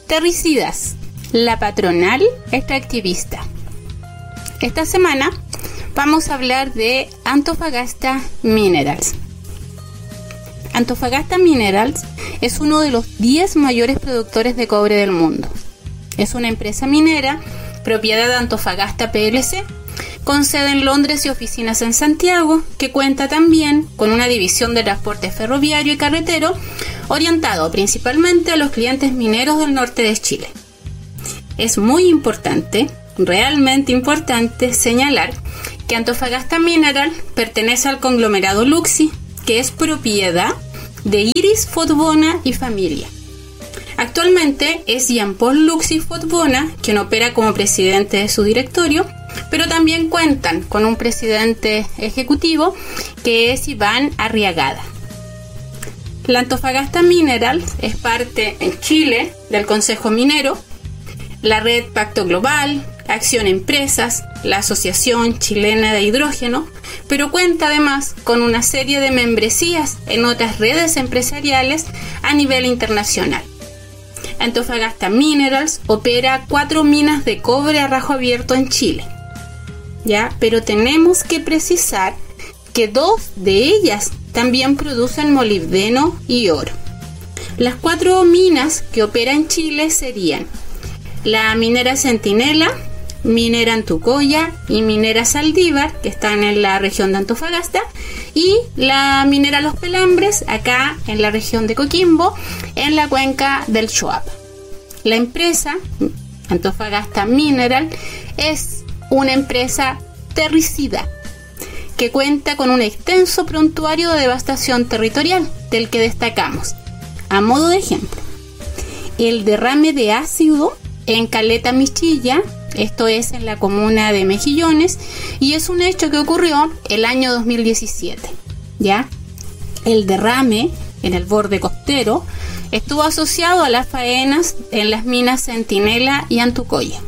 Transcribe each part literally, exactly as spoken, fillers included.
Terricidas, la patronal extractivista. Esta semana vamos a hablar de Antofagasta Minerals. Antofagasta Minerals es uno de los diez mayores productores de cobre del mundo. Es una empresa minera, propiedad de Antofagasta P L C, con sede en Londres y oficinas en Santiago, que cuenta también con una división de transporte ferroviario y carretero orientado principalmente a los clientes mineros del norte de Chile. Es muy importante, realmente importante, señalar que Antofagasta Mineral pertenece al conglomerado Luxi, que es propiedad de Iris Fotbona y familia. Actualmente es Jean-Paul Luxi Fotbona quien opera como presidente de su directorio, pero también cuentan con un presidente ejecutivo que es Iván Arriagada. La Antofagasta Minerals es parte en Chile del Consejo Minero, la Red Pacto Global, Acción Empresas, la Asociación Chilena de Hidrógeno, pero cuenta además con una serie de membresías en otras redes empresariales a nivel internacional. Antofagasta Minerals opera cuatro minas de cobre a rajo abierto en Chile, ¿ya? Pero tenemos que precisar que dos de ellas también producen molibdeno y oro. Las cuatro minas que opera en Chile serían la minera Centinela, minera Antucoya y minera Saldívar, que están en la región de Antofagasta, y la minera Los Pelambres, acá en la región de Coquimbo, en la cuenca del Choapa. La empresa Antofagasta Mineral es una empresa terricida que cuenta con un extenso prontuario de devastación territorial, del que destacamos, a modo de ejemplo, el derrame de ácido en Caleta Michilla, esto es en la comuna de Mejillones, y es un hecho que ocurrió el año dos mil diecisiete, ¿ya? El derrame en el borde costero estuvo asociado a las faenas en las minas Centinela y Antucoya.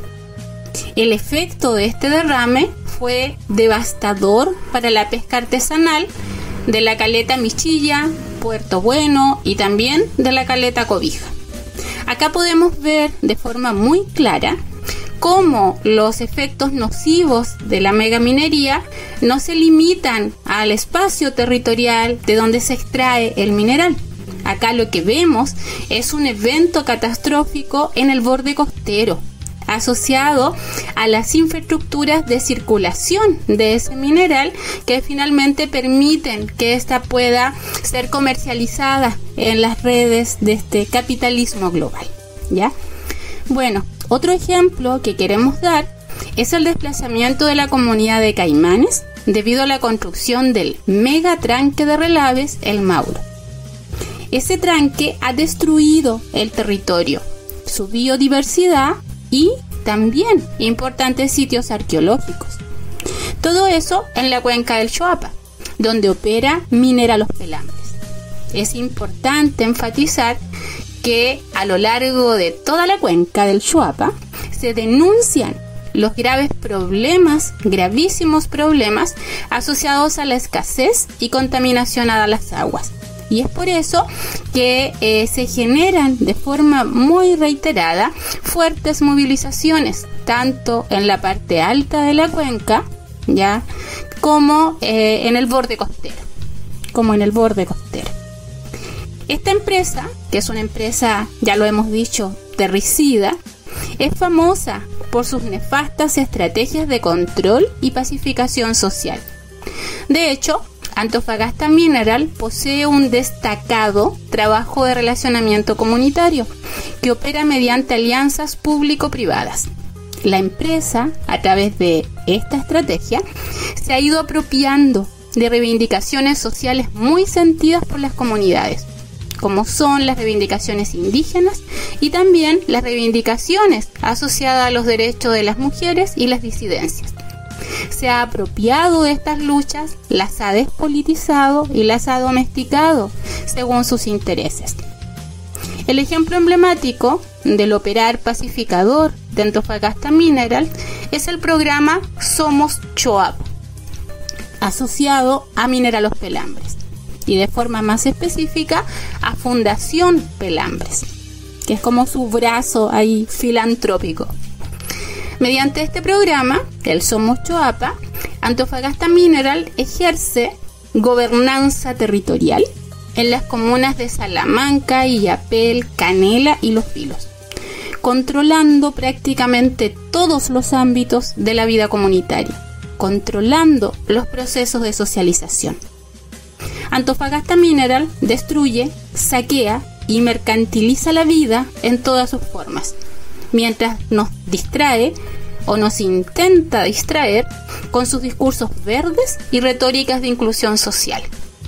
El efecto de este derrame fue devastador para la pesca artesanal de la Caleta Michilla, Puerto Bueno y también de la Caleta Cobija. Acá podemos ver de forma muy clara cómo los efectos nocivos de la megaminería no se limitan al espacio territorial de donde se extrae el mineral. Acá lo que vemos es un evento catastrófico en el borde costero, asociado a las infraestructuras de circulación de ese mineral que finalmente permiten que ésta pueda ser comercializada en las redes de este capitalismo global, ¿ya? Bueno, otro ejemplo que queremos dar es el desplazamiento de la comunidad de Caimanes debido a la construcción del megatranque de relaves El Mauro. Ese tranque ha destruido el territorio, su biodiversidad y también importantes sitios arqueológicos. Todo eso en la cuenca del Choapa, donde opera Minera Los Pelambres. Es importante enfatizar que a lo largo de toda la cuenca del Choapa se denuncian los graves problemas, gravísimos problemas asociados a la escasez y contaminación a las aguas. Y es por eso que eh, se generan de forma muy reiterada fuertes movilizaciones, tanto en la parte alta de la cuenca, ya, como eh, en el borde costero, como en el borde costero. Esta empresa, que es una empresa, ya lo hemos dicho, terricida, es famosa por sus nefastas estrategias de control y pacificación social. De hecho, Antofagasta Mineral posee un destacado trabajo de relacionamiento comunitario que opera mediante alianzas público-privadas. La empresa, a través de esta estrategia, se ha ido apropiando de reivindicaciones sociales muy sentidas por las comunidades, como son las reivindicaciones indígenas y también las reivindicaciones asociadas a los derechos de las mujeres y las disidencias. Se ha apropiado de estas luchas, las ha despolitizado y las ha domesticado según sus intereses. El ejemplo emblemático del operar pacificador de Antofagasta Mineral es el programa Somos Choapa, asociado a Minera Los Pelambres y de forma más específica a Fundación Pelambres. que es como su brazo ahí filantrópico. Mediante este programa, el Somos Choapa, Antofagasta Mineral ejerce gobernanza territorial en las comunas de Salamanca, Illapel, Canela y Los Vilos, controlando prácticamente todos los ámbitos de la vida comunitaria, controlando los procesos de socialización. Antofagasta Mineral destruye, saquea y mercantiliza la vida en todas sus formas, mientras nos distrae o nos intenta distraer con sus discursos verdes y retóricas de inclusión social.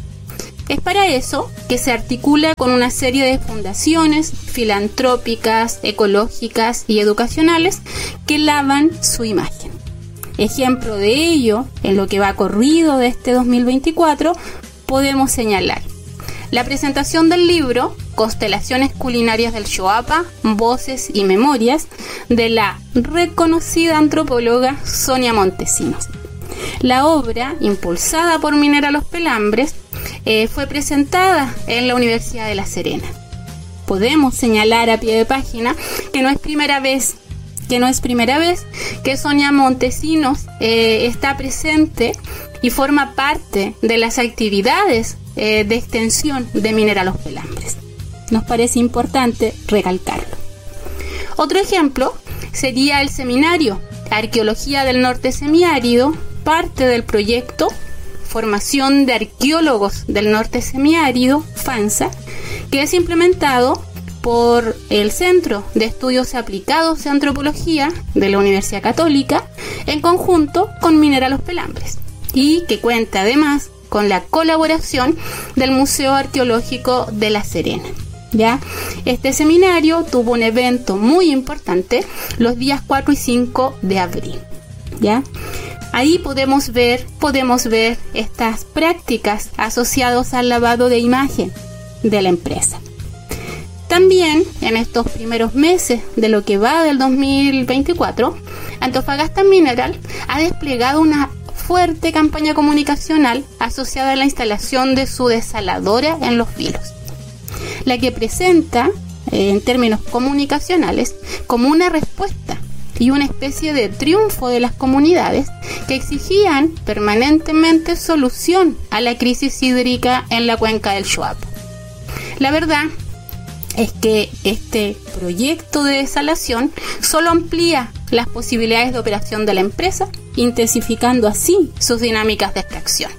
Es para eso que se articula con una serie de fundaciones filantrópicas, ecológicas y educacionales que lavan su imagen. Ejemplo de ello, en lo que va corrido de este dos mil veinticuatro, podemos señalar la presentación del libro Constelaciones Culinarias del Choapa, Voces y Memorias, de la reconocida antropóloga Sonia Montesinos. La obra, impulsada por Minera Los Pelambres, eh, fue presentada en la Universidad de La Serena. Podemos señalar a pie de página que no es primera vez que no es primera vez que Sonia Montesinos eh, está presente y forma parte de las actividades eh, de extensión de Minera Los Pelambres. Nos parece importante recalcarlo. Otro ejemplo sería el seminario Arqueología del Norte Semiárido, parte del proyecto Formación de Arqueólogos del Norte Semiárido, FANSA, que es implementado por el Centro de Estudios Aplicados de Antropología de la Universidad Católica en conjunto con Minera Los Pelambres, y que cuenta además con la colaboración del Museo Arqueológico de La Serena. ¿Ya? Este seminario tuvo un evento muy importante los días cuatro y cinco de abril. ¿Ya? Ahí podemos ver, podemos ver estas prácticas asociadas al lavado de imagen de la empresa. También en estos primeros meses de lo que va del dos mil veinticuatro, Antofagasta Mineral ha desplegado una fuerte campaña comunicacional asociada a la instalación de su desaladora en Los Vilos, la que presenta, eh, en términos comunicacionales, como una respuesta y una especie de triunfo de las comunidades que exigían permanentemente solución a la crisis hídrica en la cuenca del Choapa. La verdad es que este proyecto de desalación solo amplía las posibilidades de operación de la empresa, intensificando así sus dinámicas de extracción.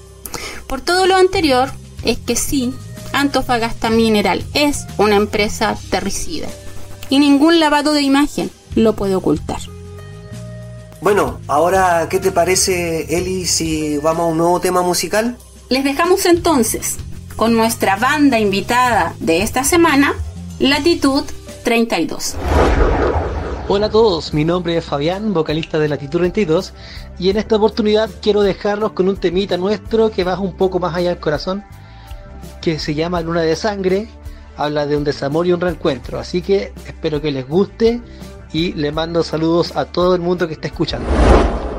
Por todo lo anterior, es que sí, Antofagasta Mineral es una empresa terricida y ningún lavado de imagen lo puede ocultar. Bueno, ahora, ¿qué te parece, Eli, si vamos a un nuevo tema musical? Les dejamos entonces con nuestra banda invitada de esta semana, Latitud treinta y dos. Hola a todos, mi nombre es Fabián, vocalista de Latitud treinta y dos, y en esta oportunidad quiero dejarlos con un temita nuestro que va un poco más allá del corazón, que se llama Luna de Sangre. Habla de un desamor y un reencuentro, así que espero que les guste y le mando saludos a todo el mundo que está escuchando.